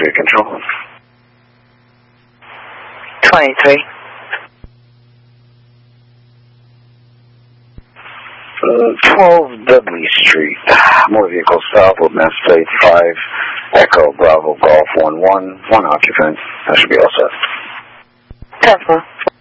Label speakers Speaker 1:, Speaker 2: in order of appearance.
Speaker 1: Traffic Control.
Speaker 2: 23.
Speaker 1: 12 Dudley Street. Motor vehicle south with mass plate 5 Echo Bravo Golf 11. One occupant. That should be all set.
Speaker 2: 10-4.